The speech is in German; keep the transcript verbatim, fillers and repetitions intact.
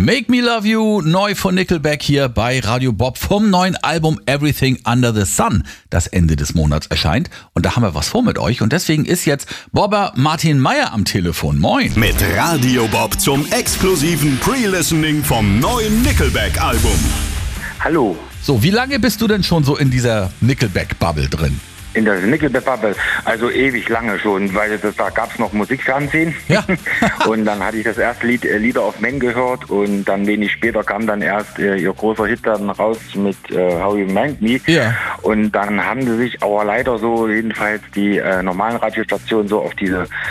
Make Me Love You, neu von Nickelback hier bei Radio Bob vom neuen Album Everything Under the Sun, das Ende des Monats erscheint. Und da haben wir was vor mit euch. Und deswegen ist jetzt Bobber Martin Meyer am Telefon. Moin. Mit Radio Bob zum exklusiven Pre-Listening vom neuen Nickelback-Album. Hallo. So, wie lange bist du denn schon so in dieser Nickelback-Bubble drin? In der Nickelback-Bubble, also ewig lange schon, weil das, da gab es noch Musikfernsehen. Ja. Und dann hatte ich das erste Lied äh, Leader of Men gehört und dann wenig später kam dann erst äh, ihr großer Hit dann raus mit äh, How You Remind Me. Ja. Und dann haben sie sich aber leider so, jedenfalls die äh, normalen Radiostationen so auf diese